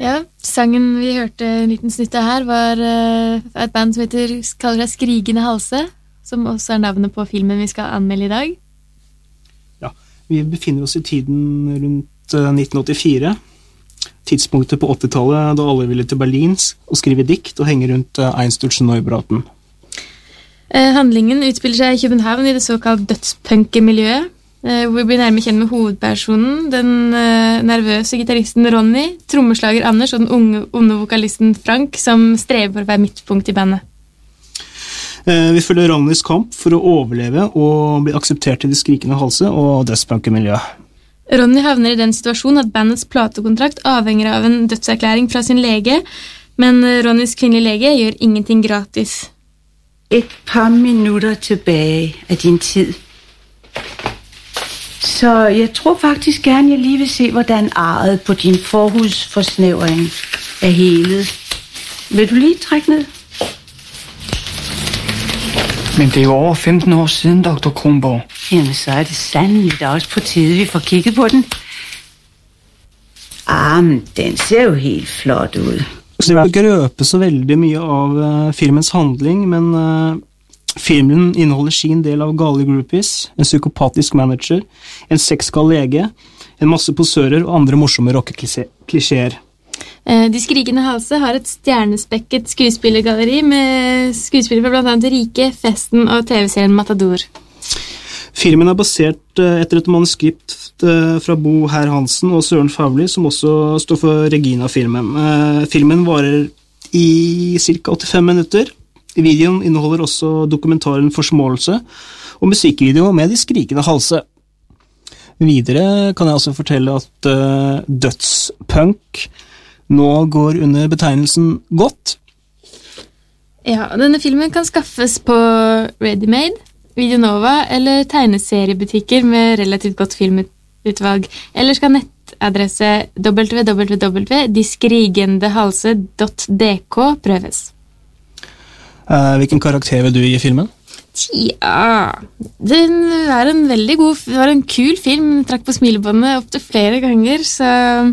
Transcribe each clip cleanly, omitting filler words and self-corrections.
Ja, sangen vi hørte en liten snutt av her var et band som kaller seg Skrigende Halse, som også er navnet på filmen vi skal anmelde i dag. Ja, vi befinner oss i tiden rundt 1984, tidspunktet på 80-tallet da alle ville til Berlin og skrive dikt og henge rundt Einstürzende Neubauten. Handlingen utspiller seg i København i det såkalt dødspunke-miljøet, hvor vi blir nærmere kjent med hovedpersonen, den nervøse gitaristen Ronny, trommeslager Anders og den onde vokalisten Frank, som strever for å være midtpunkt i bandet. Vi følger Ronnys kamp for å overleve og bli akseptert i det skrikende halset og dødspunke-miljøet. Ronny havner i den situasjonen at bandets platekontrakt avhenger av en dødserklæring fra sin lege, men Ronnys kvinnelige lege gjør ingenting gratis. Et par minutter tilbage af din tid. Så jeg tror faktisk gerne, jeg lige vil se, hvordan arret på din forhudsforsnævring er helet. Vil du lige trække ned? Men det er jo over 15 år siden, Dr. Kronborg. Jamen, så er det sandelig da også på tide, vi får kigget på den. Men den ser jo helt flot ud. Så det grøper så veldig mye av filmens handling, men filmen inneholder sin del av gale groupies, en psykopatisk manager, en sexgal lege, en masse posører og andre morsomme rockeklisjeer. De Skrigende Halse har et stjernespekket skuespillergalleri med skuespillere fra blant annet Rike, Festen og TV-serien Matador. Filmen er basert etter et manuskript fra Bo Herr Hansen og Søren Fauli, som også står for Regina-filmen. Filmen varer i cirka 85 minutter. Videoen inneholder også dokumentaren Forsmålelse og musikkvideo med De Skrigende Halse. Videre kan jeg også fortelle at dødspunk nå går under betegnelsen godt. Ja, denne filmen kan skaffes på Readymade, Videonova eller tegneseriebutikker med relativt godt filmutvalg. Eller skal nettadresse www.deskrigendehalse.dk prøves. Hvilken karakter vil du gi filmen? Ja, den var en veldig god, det var en kul film. Den trakk på smilebåndet opp til flere ganger, så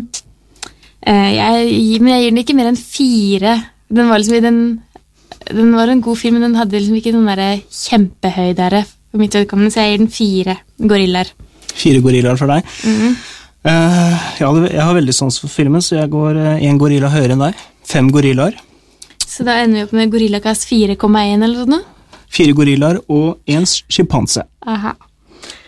jeg gir den ikke mer enn 4. Den var en god film, men den hadde liksom ikke noen der kjempehøydere for mitt vedkommende, så jeg gir den 4 gorillaer. 4 gorillaer for deg? Ja, jeg har veldig sans for filmen, så jeg går 1 gorilla høyere enn deg. 5 gorillaer. Så da ender vi opp med gorillakast 4,1 eller sånn? 4 gorillaer og 1 schimpanse. Aha.